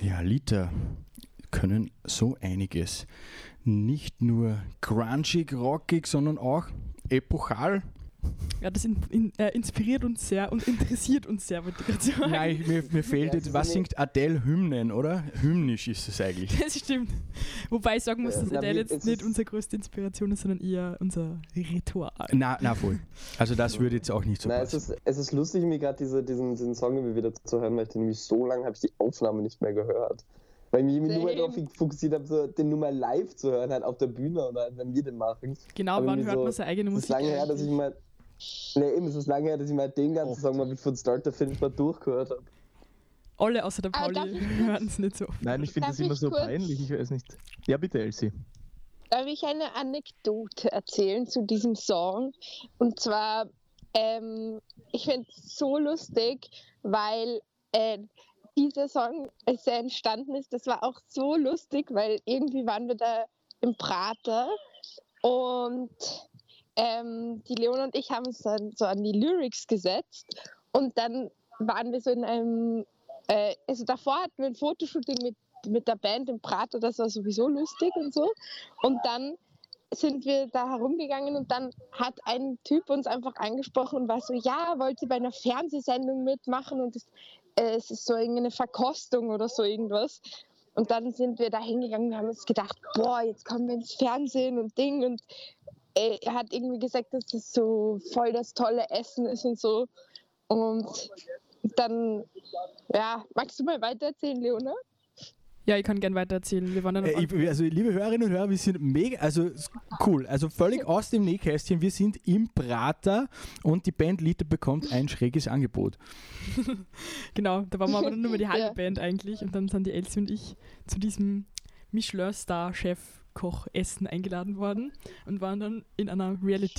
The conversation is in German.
Ja, Lieder können so einiges. Nicht nur grungig, rockig, sondern auch epochal. Ja, das inspiriert uns sehr und interessiert uns sehr, würde ich gerade sagen. Nein, mir fehlt jetzt, was singt Adele? Hymnen, oder? Hymnisch ist es eigentlich. Das stimmt. Wobei ich sagen muss, dass Adele jetzt nicht unsere größte Inspiration ist, sondern eher unser Ritual. Na voll. Also das würde jetzt auch nicht so passen. Es ist lustig, mir gerade diesen Song irgendwie wieder zu hören, weil ich den nämlich so lange habe ich die Aufnahme nicht mehr gehört. Weil ich mich nur darauf fokussiert habe, so, den nur mal live zu hören, halt auf der Bühne oder halt, wenn wir den machen. Genau, wann hört man seine eigene Musik? Es ist lange her, dass ich mal... es ist lange her, dass ich mal den ganzen Song mal von Start to Finish mal durchgehört habe. Alle außer der Pauli hören es nicht so. Nein, ich finde das immer so peinlich, ich weiß nicht. Ja, bitte, Elsie. Darf ich eine Anekdote erzählen zu diesem Song? Und zwar, ich finde es so lustig, weil dieser Song, als er entstanden ist, das war auch so lustig, weil irgendwie waren wir da im Prater und die Leona und ich haben uns dann so an die Lyrics gesetzt und dann waren wir so in einem, also davor hatten wir ein Fotoshooting mit der Band im Prater, das war sowieso lustig und so, und dann sind wir da herumgegangen und dann hat ein Typ uns einfach angesprochen und war so, ja, wollt ihr bei einer Fernsehsendung mitmachen und es ist so irgendeine Verkostung oder so irgendwas. Und dann sind wir da hingegangen, wir haben uns gedacht, boah, jetzt kommen wir ins Fernsehen und Ding, und er hat irgendwie gesagt, dass das so voll das tolle Essen ist und so. Und dann, ja, magst du mal weitererzählen, Leona? Ja, ich kann gerne weitererzählen. Wir waren dann also, liebe Hörerinnen und Hörer, wir sind mega, also cool, also völlig aus dem Nähkästchen. Wir sind im Prater und die Band Lieder bekommt ein schräges Angebot. Genau, da waren wir aber nur mal die halbe Band eigentlich, und dann sind die Elsie und ich zu diesem Michelin-Star-Chef Koch Essen eingeladen worden und waren dann in einer Reality